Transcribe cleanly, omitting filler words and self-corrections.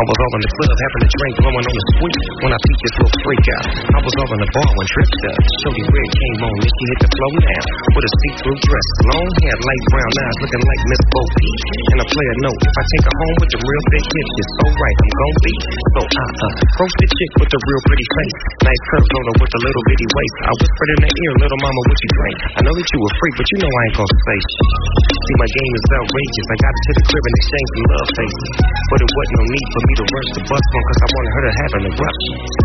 was all in the club having a drink, blowing on the sweet when I peeped this little freak out. I was all in the bar when tripped up. Shorty red came on, then she hit the floor now with a see-through dress, long hair, light brown eyes, looking like Miss Bo Peep. And I play a note, if I take her home with the real big hips, it's so right, I'm gon' be. So I approach the chick with the real pretty face, nice curves on her with a little bitty waist. I whispered in her ear, little mama, what you think? I know that you a freak, but you know I ain't gon' say shit. See, my game is outrageous. I got to the crib and exchanged some love faces, but it wasn't no need for me to rush the bus one, cause I wanted her to have an eruption.